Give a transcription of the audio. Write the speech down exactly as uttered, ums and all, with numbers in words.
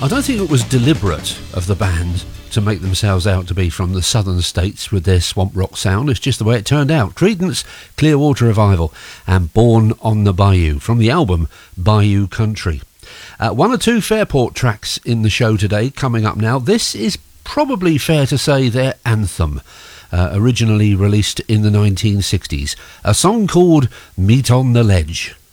I don't think it was deliberate of the band to make themselves out to be from the southern states with their swamp rock sound. It's just the way it turned out. Creedence, Clearwater Revival, and Born on the Bayou from the album Bayou Country. Uh, one or two Fairport tracks in the show today coming up now. This is probably fair to say their anthem, uh, originally released in the nineteen sixties. A song called Meet on the Ledge.